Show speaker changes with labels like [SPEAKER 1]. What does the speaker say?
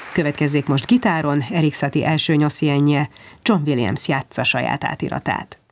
[SPEAKER 1] Következzék most gitáron Erik Satie első nyoszienje, John Williams játsza saját átiratát.